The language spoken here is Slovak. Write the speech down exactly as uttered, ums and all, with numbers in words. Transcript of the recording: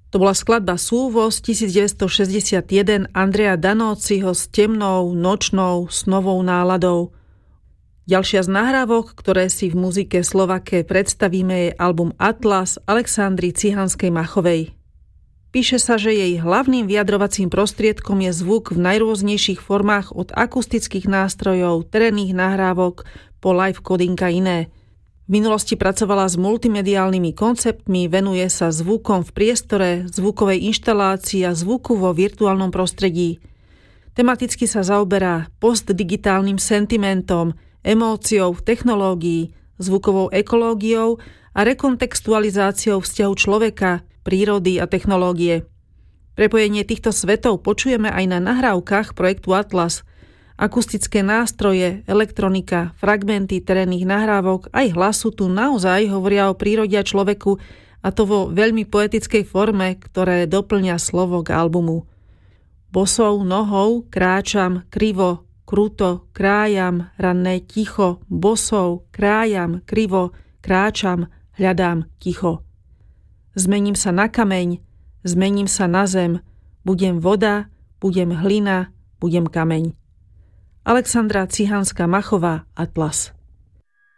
To bola skladba Súvo z devätnásťstošesťdesiatjeden Andrea Danóciho s temnou, nočnou, snovou náladou. Ďalšia z nahrávok, ktoré si v muzike Slovake predstavíme, je album Atlas Alexandry Cihanskej-Machovej. Píše sa, že jej hlavným vyjadrovacím prostriedkom je zvuk v najrôznejších formách od akustických nástrojov, terénnych nahrávok po live coding a iné. V minulosti pracovala s multimediálnymi konceptmi, venuje sa zvukom v priestore, zvukovej inštalácii a zvuku vo virtuálnom prostredí. Tematicky sa zaoberá postdigitálnym sentimentom, emóciou v technológii, zvukovou ekológiou a rekontextualizáciou vzťahu človeka, prírody a technológie. Prepojenie týchto svetov počujeme aj na nahrávkach projektu Atlas. Akustické nástroje, elektronika, fragmenty terénnych nahrávok aj hlasu tu naozaj hovoria o prírode a človeku, a to vo veľmi poetickej forme, ktoré doplňa slovo k albumu. Bosou nohou kráčam krivo, kruto, krájam, ranné ticho, bosou, krájam, krivo, kráčam, hľadám ticho. Zmením sa na kameň, zmením sa na zem, budem voda, budem hlina, budem kameň. Alexandra Cihanská-Machová, Atlas.